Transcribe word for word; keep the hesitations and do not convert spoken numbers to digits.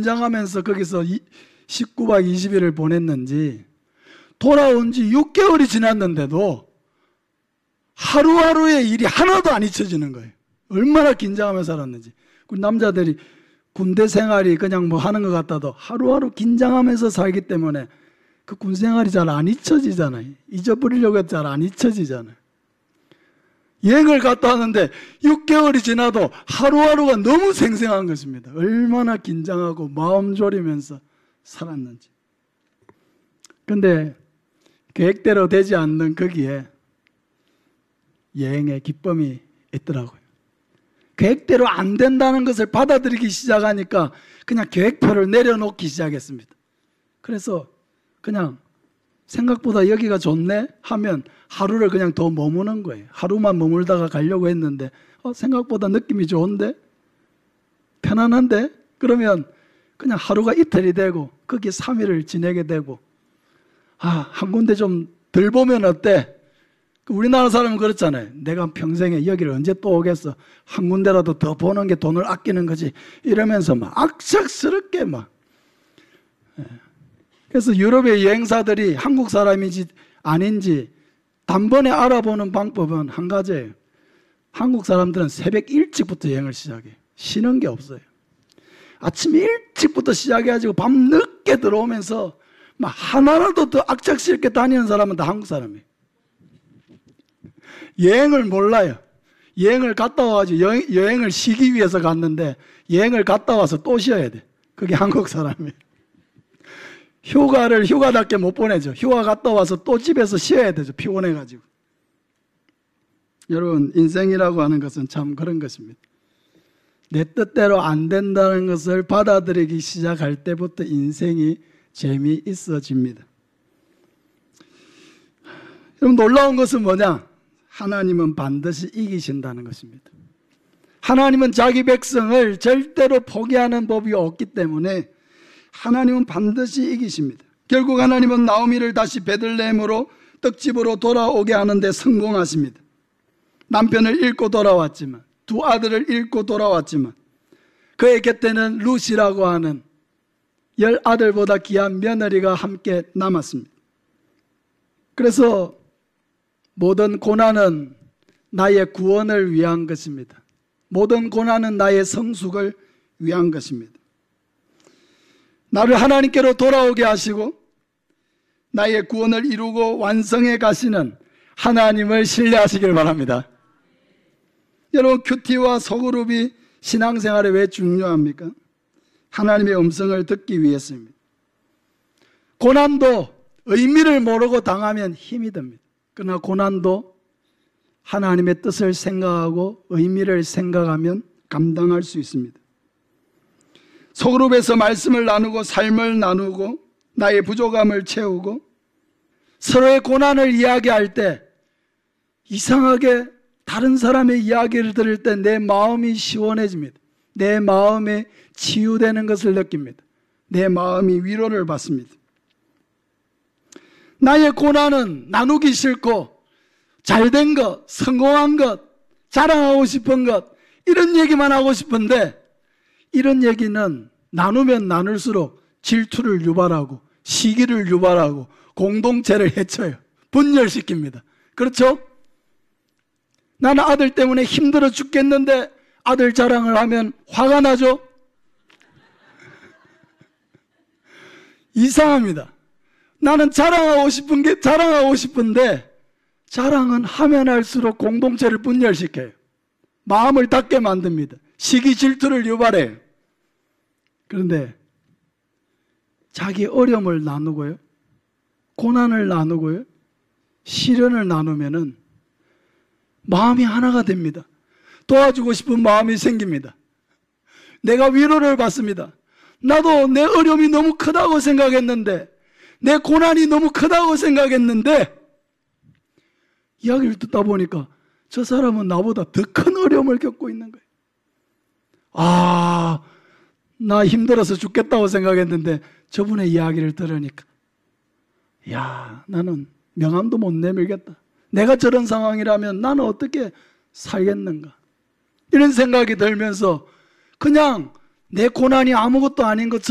긴장하면서 거기서 십구 박 이십 일을 보냈는지, 돌아온 지 육 개월이 지났는데도 하루하루의 일이 하나도 안 잊혀지는 거예요. 얼마나 긴장하며 살았는지. 그 남자들이 군대 생활이 그냥 뭐 하는 것 같아도 하루하루 긴장하면서 살기 때문에 그 군 생활이 잘 안 잊혀지잖아요. 잊어버리려고 해도 잘 안 잊혀지잖아요. 여행을 갔다 왔는데 육 개월이 지나도 하루하루가 너무 생생한 것입니다. 얼마나 긴장하고 마음 졸이면서 살았는지. 그런데 계획대로 되지 않는 거기에 여행의 기쁨이 있더라고요. 계획대로 안 된다는 것을 받아들이기 시작하니까 그냥 계획표를 내려놓기 시작했습니다. 그래서 그냥 생각보다 여기가 좋네 하면 하루를 그냥 더 머무는 거예요. 하루만 머물다가 가려고 했는데 어, 생각보다 느낌이 좋은데? 편안한데? 그러면 그냥 하루가 이틀이 되고 거기 삼 일을 지내게 되고, 아, 한 군데 좀 덜 보면 어때? 우리나라 사람은 그렇잖아요. 내가 평생에 여기를 언제 또 오겠어? 한 군데라도 더 보는 게 돈을 아끼는 거지. 이러면서 막 악착스럽게 막. 그래서 유럽의 여행사들이 한국 사람인지 아닌지 단번에 알아보는 방법은 한 가지예요. 한국 사람들은 새벽 일찍부터 여행을 시작해요. 쉬는 게 없어요. 아침 일찍부터 시작해가지고 밤 늦게 들어오면서 막 하나라도 더 악착스럽게 다니는 사람은 다 한국 사람이에요. 여행을 몰라요. 여행을 갔다 와가지고 여행, 여행을 쉬기 위해서 갔는데 여행을 갔다 와서 또 쉬어야 돼. 그게 한국 사람이에요. 휴가를 휴가답게 못 보내죠. 휴가 갔다 와서 또 집에서 쉬어야 되죠. 피곤해가지고. 여러분, 인생이라고 하는 것은 참 그런 것입니다. 내 뜻대로 안 된다는 것을 받아들이기 시작할 때부터 인생이 재미있어집니다. 여러분, 놀라운 것은 뭐냐? 하나님은 반드시 이기신다는 것입니다. 하나님은 자기 백성을 절대로 포기하는 법이 없기 때문에 하나님은 반드시 이기십니다. 결국 하나님은 나오미를 다시 베들레헴으로 떡집으로 돌아오게 하는데 성공하십니다. 남편을 잃고 돌아왔지만, 두 아들을 잃고 돌아왔지만 그의 곁에는 룻이라고 하는 열 아들보다 귀한 며느리가 함께 남았습니다. 그래서 모든 고난은 나의 구원을 위한 것입니다. 모든 고난은 나의 성숙을 위한 것입니다. 나를 하나님께로 돌아오게 하시고 나의 구원을 이루고 완성해 가시는 하나님을 신뢰하시길 바랍니다. 여러분, 큐티와 소그룹이 신앙생활에 왜 중요합니까? 하나님의 음성을 듣기 위해서입니다. 고난도 의미를 모르고 당하면 힘이 듭니다. 그러나 고난도 하나님의 뜻을 생각하고 의미를 생각하면 감당할 수 있습니다. 소그룹에서 말씀을 나누고 삶을 나누고 나의 부족함을 채우고 서로의 고난을 이야기할 때 이상하게 다른 사람의 이야기를 들을 때 내 마음이 시원해집니다. 내 마음이 치유되는 것을 느낍니다. 내 마음이 위로를 받습니다. 나의 고난은 나누기 싫고 잘된 것, 성공한 것, 자랑하고 싶은 것, 이런 얘기만 하고 싶은데 이런 얘기는 나누면 나눌수록 질투를 유발하고 시기를 유발하고 공동체를 해쳐요. 분열시킵니다. 그렇죠? 나는 아들 때문에 힘들어 죽겠는데 아들 자랑을 하면 화가 나죠? 이상합니다. 나는 자랑하고 싶은 게 자랑하고 싶은데 자랑은 하면 할수록 공동체를 분열시켜요. 마음을 닫게 만듭니다. 시기 질투를 유발해요. 그런데 자기 어려움을 나누고요, 고난을 나누고요, 시련을 나누면은 마음이 하나가 됩니다. 도와주고 싶은 마음이 생깁니다. 내가 위로를 받습니다. 나도 내 어려움이 너무 크다고 생각했는데, 내 고난이 너무 크다고 생각했는데 이야기를 듣다 보니까 저 사람은 나보다 더 큰 어려움을 겪고 있는 거예요. 아, 나 힘들어서 죽겠다고 생각했는데 저분의 이야기를 들으니까 야, 나는 명함도 못 내밀겠다. 내가 저런 상황이라면 나는 어떻게 살겠는가, 이런 생각이 들면서 그냥 내 고난이 아무것도 아닌 것처럼